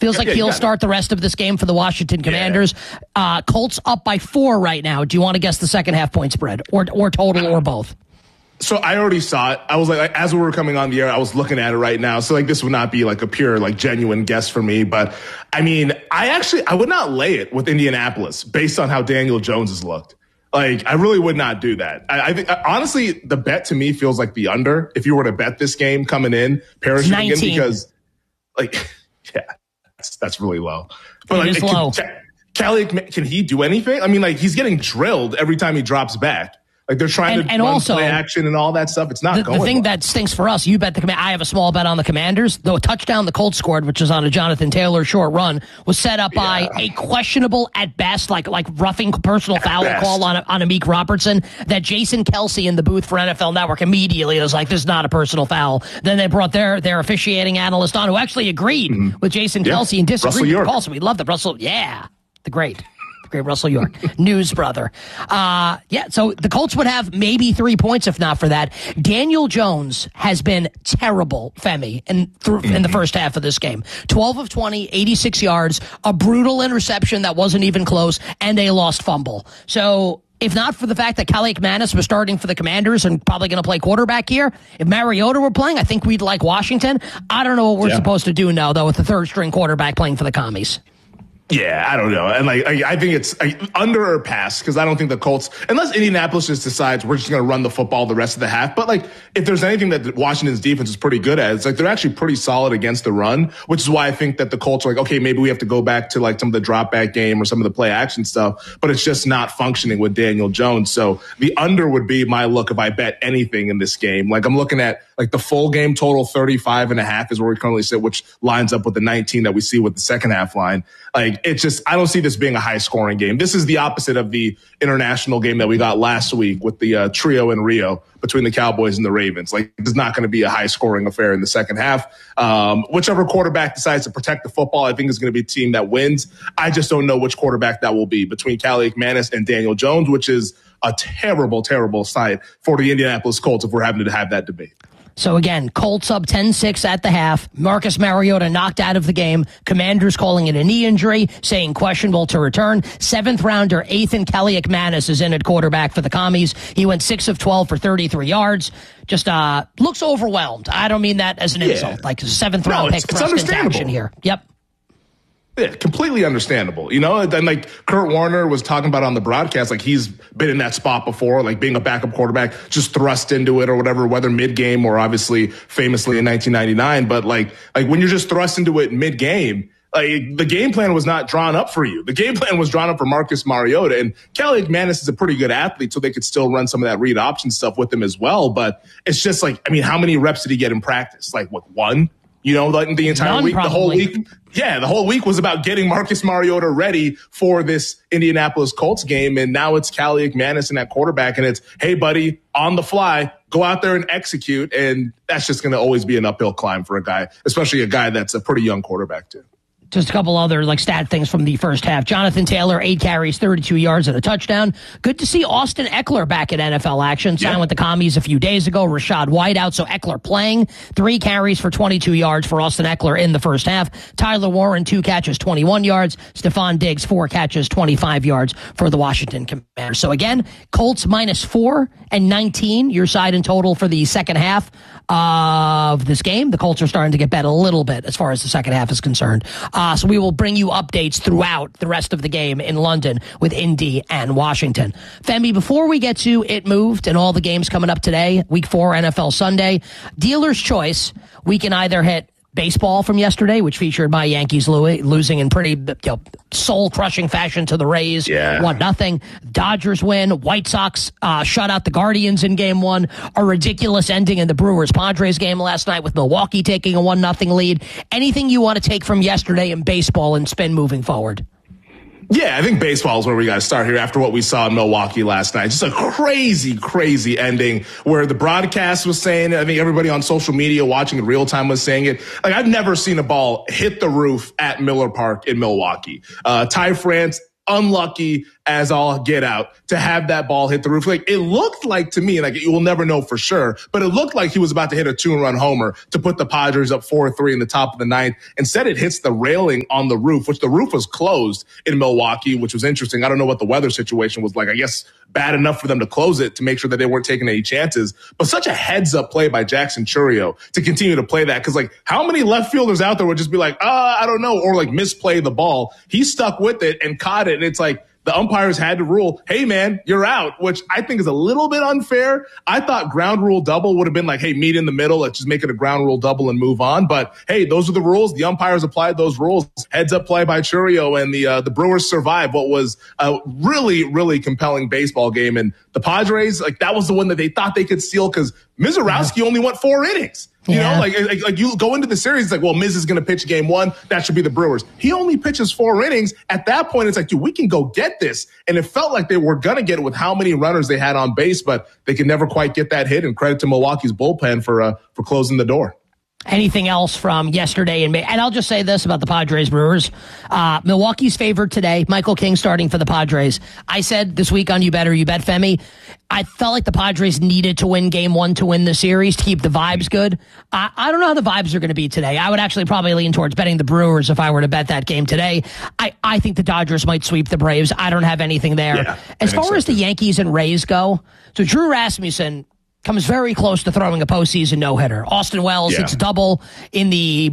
Feels like he'll start the rest of this game for the Washington Commanders. Colts up by 4 right now. Do you want to guess the second half point spread or total or both? So I already saw it. I was like, as we were coming on the air, I was looking at it right now. So like, this would not be like a pure, like genuine guess for me. But I mean, I would not lay it with Indianapolis based on how Daniel Jones has looked. Like, I really would not do that. I think, honestly, the bet to me feels like the under. If you were to bet this game coming in, parachuting in, because like, yeah, that's really low. But it is low. Callie, can he do anything? I mean, like, he's getting drilled every time he drops back. Like, they're trying to run also, play action and all that stuff. It's not going The thing well. that stinks for us, you bet the Commanders. I have a small bet on the Commanders. The touchdown the Colts scored, which was on a Jonathan Taylor short run, was set up by a questionable at best, like roughing personal foul call on Amik Robertson, that Jason Kelsey in the booth for NFL Network immediately was like, this is not a personal foul. Then they brought their officiating analyst on, who actually agreed with Jason Kelsey and disagreed with the call. So we love the Russell. Yeah, the great Russell York, news brother. So the Colts would have maybe 3 points if not for that. Daniel Jones has been terrible, Femi, in the first half of this game. 12 of 20, 86 yards, a brutal interception that wasn't even close, and a lost fumble. So if not for the fact that Calais McManus was starting for the Commanders and probably going to play quarterback here, if Mariota were playing, I think we'd like Washington. I don't know what we're supposed to do now, though, with the third-string quarterback playing for the Commies. Yeah, I don't know. And I think it's under or pass, because I don't think the Colts, unless Indianapolis just decides we're just going to run the football the rest of the half. But like, if there's anything that Washington's defense is pretty good at, it's like they're actually pretty solid against the run, which is why I think that the Colts are like, okay, maybe we have to go back to like some of the drop back game or some of the play action stuff, but it's just not functioning with Daniel Jones. So the under would be my look if I bet anything in this game. Like, I'm looking at like the full game total 35.5 is where we currently sit, which lines up with the 19 that we see with the second half line. Like, it's just, I don't see this being a high scoring game. This is the opposite of the international game that we got last week with the trio in Rio between the Cowboys and the Ravens. Like, it's not going to be a high scoring affair in the second half. Whichever quarterback decides to protect the football, I think is going to be a team that wins. I just don't know which quarterback that will be between Calais McManus and Daniel Jones, which is a terrible, terrible sight for the Indianapolis Colts if we're having to have that debate. So again, Colts up 10-6 at the half. Marcus Mariota knocked out of the game. Commanders calling it a knee injury, saying questionable to return. Seventh rounder Ethan Calais McManus is in at quarterback for the Commies. He went 6 of 12 for 33 yards. Just looks overwhelmed. I don't mean that as an insult. Like, seventh round pick thrust into action here. Yep. Yeah, completely understandable. You know, then like Kurt Warner was talking about on the broadcast, like he's been in that spot before, like being a backup quarterback, just thrust into it or whatever, whether mid-game or obviously famously in 1999. But like when you're just thrust into it mid-game, like the game plan was not drawn up for you. The game plan was drawn up for Marcus Mariota, and Calais McManus is a pretty good athlete, so they could still run some of that read option stuff with him as well. But it's just like, I mean, how many reps did he get in practice? Like, what, one? You know, like the entire week, the whole week. Yeah, the whole week was about getting Marcus Mariota ready for this Indianapolis Colts game. And now it's Calais McManus in that quarterback. And it's, hey, buddy, on the fly, go out there and execute. And that's just going to always be an uphill climb for a guy, especially a guy that's a pretty young quarterback, too. Just a couple other stat things from the first half. Jonathan Taylor, 8 carries, 32 yards and a touchdown. Good to see Austin Eckler back in NFL action. Signed with the Commies a few days ago. Rashad White out, so Eckler playing. 3 carries for 22 yards for Austin Eckler in the first half. Tyler Warren, 2 catches, 21 yards. Stephon Diggs, 4 catches, 25 yards for the Washington Commanders. So again, Colts -4 and 19, your side in total for the second half of this game. The Colts are starting to get bet a little bit as far as the second half is concerned. So we will bring you updates throughout the rest of the game in London with Indy and Washington. Femi, before we get to It Moved and all the games coming up today, Week 4 NFL Sunday, dealer's choice, we can either hit baseball from yesterday, which featured my Yankees losing in pretty soul-crushing fashion to the Rays, 1-0. Dodgers win. White Sox shut out the Guardians in Game 1. A ridiculous ending in the Brewers-Padres game last night with Milwaukee taking a 1-0 lead. Anything you want to take from yesterday in baseball and spin moving forward? Yeah, I think baseball is where we got to start here after what we saw in Milwaukee last night. Just a crazy, crazy ending where the broadcast was saying, I think everybody on social media watching in real time was saying it. Like, I've never seen a ball hit the roof at Miller Park in Milwaukee. Ty France, unlucky, as all get out to have that ball hit the roof. Like, it looked like to me, like, you will never know for sure, but it looked like he was about to hit a 2-run homer to put the Padres up 4-3 in the top of the ninth. Instead, it hits the railing on the roof, which the roof was closed in Milwaukee, which was interesting. I don't know what the weather situation was like. I guess bad enough for them to close it to make sure that they weren't taking any chances. But such a heads-up play by Jackson Chourio to continue to play that. Because, like, how many left fielders out there would just be like, I don't know, or, like, misplay the ball? He stuck with it and caught it, and it's like the umpires had to rule, hey, man, you're out, which I think is a little bit unfair. I thought ground rule double would have been like, hey, meet in the middle. Let's just make it a ground rule double and move on. But, hey, those are the rules. The umpires applied those rules. Heads-up play by Chourio, and the Brewers survived what was a really, really compelling baseball game. And the Padres, like, that was the one that they thought they could steal because Mizorowski only went 4 innings. You know, like you go into the series, it's like, well, Miz is going to pitch game 1. That should be the Brewers. He only pitches 4 innings. At that point, it's like, dude, we can go get this. And it felt like they were going to get it with how many runners they had on base, but they could never quite get that hit. And credit to Milwaukee's bullpen for closing the door. Anything else from yesterday? And I'll just say this about the Padres Brewers. Milwaukee's favored today. Michael King starting for the Padres. I said this week on You Bet Femi, I felt like the Padres needed to win game 1 to win the series to keep the vibes good. I don't know how the vibes are going to be today. I would actually probably lean towards betting the Brewers if I were to bet that game today. I think the Dodgers might sweep the Braves. I don't have anything there. Yeah, as far as the Yankees and Rays go, so Drew Rasmussen comes very close to throwing a postseason no-hitter. Austin Wells hits a double in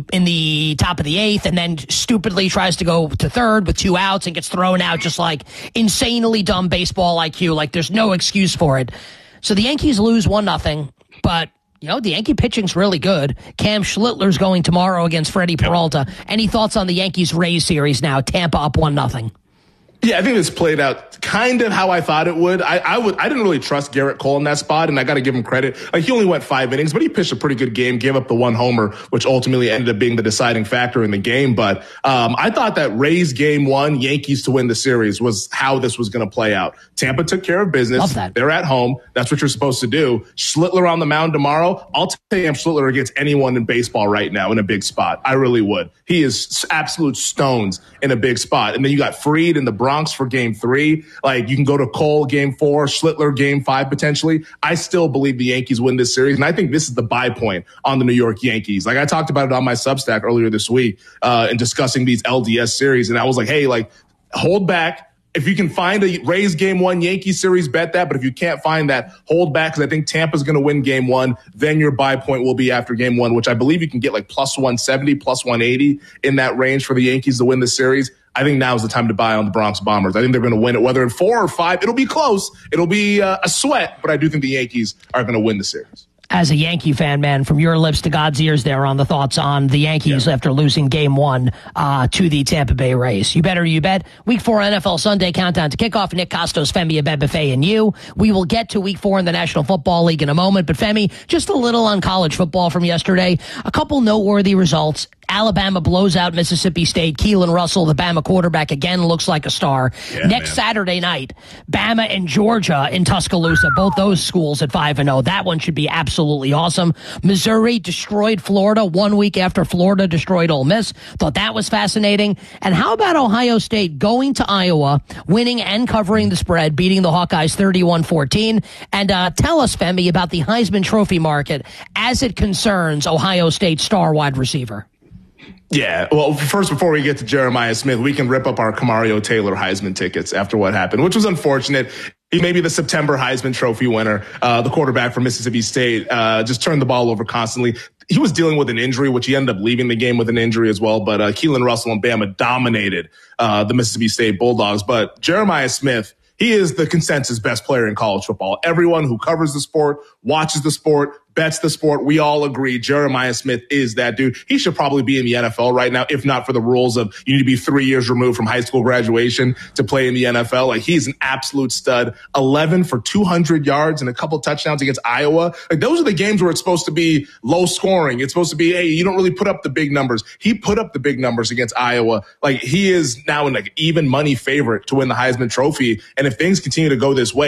the top of the 8th and then stupidly tries to go to 3rd with 2 outs and gets thrown out, just like insanely dumb baseball IQ. Like, there's no excuse for it. So the Yankees lose 1-0, but the Yankee pitching's really good. Cam Schlittler's going tomorrow against Freddie Peralta. Any thoughts on the Yankees-Rays series now? Tampa up 1-0. Yeah, I think this played out kind of how I thought it would. I didn't really trust Garrett Cole in that spot, and I got to give him credit. Like, he only went 5 innings, but he pitched a pretty good game, gave up the 1 homer, which ultimately ended up being the deciding factor in the game. But I thought that Rays game 1, Yankees to win the series was how this was going to play out. Tampa took care of business. Love that. They're at home. That's what you're supposed to do. Schlittler on the mound tomorrow. I'll take Cam Schlittler against anyone in baseball right now in a big spot. I really would. He is absolute stones in a big spot. And then you got Fried in the Bronx for game 3. Like, you can go to Cole game 4, Schlittler game 5 potentially. I still believe the Yankees win this series, and I think this is the buy point on the New York Yankees. Like, I talked about it on my Substack earlier this week in discussing these LDS series, and I was like, hey, like, hold back. If you can find a Rays game 1 Yankee series, bet that. But if you can't find that, hold back, because I think Tampa's going to win game 1. Then your buy point will be after game 1, which I believe you can get like plus 170, plus 180 in that range for the Yankees to win the series. I think now is the time to buy on the Bronx Bombers. I think they're going to win it, whether in 4 or 5. It'll be close. It'll be a sweat, but I do think the Yankees are going to win the series. As a Yankee fan, man, from your lips to God's ears there on the thoughts on the Yankees after losing game 1 to the Tampa Bay Rays. You bet. Week 4 NFL Sunday countdown to kickoff. Nick Costos, Femi Abebefe, and you. We will get to week 4 in the National Football League in a moment. But Femi, just a little on college football from yesterday. A couple noteworthy results. Alabama blows out Mississippi State. Keelan Russell, the Bama quarterback, again looks like a star. Next Saturday night, Bama and Georgia in Tuscaloosa, both those schools at 5-0. That one should be absolutely awesome. Missouri destroyed Florida 1 week after Florida destroyed Ole Miss. Thought that was fascinating. And how about Ohio State going to Iowa, winning and covering the spread, beating the Hawkeyes 31-14? And tell us, Femi, about the Heisman Trophy market as it concerns Ohio State star wide receiver. Yeah, well, first, before we get to Jeremiah Smith, we can rip up our Kamario Taylor Heisman tickets after what happened, which was unfortunate. He may be the September Heisman Trophy winner. The quarterback from Mississippi State just turned the ball over constantly. He was dealing with an injury, which he ended up leaving the game with an injury as well. But Keelan Russell and Bama dominated the Mississippi State Bulldogs. But Jeremiah Smith, he is the consensus best player in college football. Everyone who covers the sport, watches the sport, bets the sport, we all agree Jeremiah Smith is that dude. He should probably be in the NFL right now, if not for the rules of you need to be 3 years removed from high school graduation to play in the NFL. Like, he's an absolute stud. 11 for 200 yards and a couple touchdowns against Iowa. Like, those are the games where it's supposed to be low scoring. It's supposed to be, hey, you don't really put up the big numbers. He put up the big numbers against Iowa. Like, he is now an even money favorite to win the Heisman Trophy. And if things continue to go this way,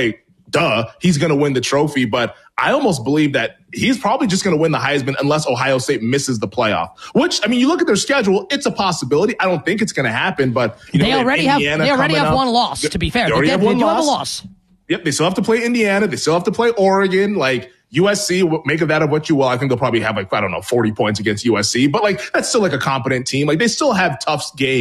duh, he's going to win the trophy. But I almost believe that he's probably just going to win the Heisman unless Ohio State misses the playoff, which, I mean, you look at their schedule, it's a possibility. I don't think it's going to happen, but they already have one loss, to be fair. They do have a loss. Yep, they still have to play Indiana. They still have to play Oregon. Like, USC, make of that of what you will. I think they'll probably have 40 points against USC. But, that's still a competent team. They still have tough games.